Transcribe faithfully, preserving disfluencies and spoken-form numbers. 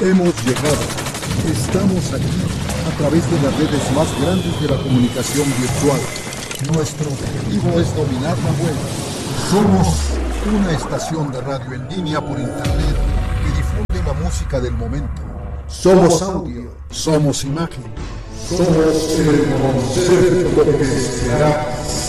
Hemos llegado. Estamos aquí a través de las redes más grandes de la comunicación virtual. Nuestro objetivo es dominar la web. Somos una estación de radio en línea por internet que difunde la música del momento. Somos audio, somos imagen, somos el concepto que será